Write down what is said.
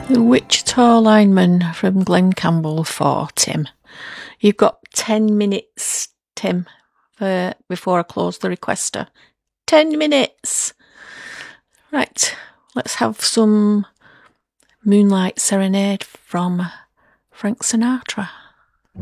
The Wichita lineman from Glen Campbell for Tim. You've got 10 minutes, Tim, before I close the requester. 10 minutes! Right, let's have some Moonlight Serenade from Frank Sinatra.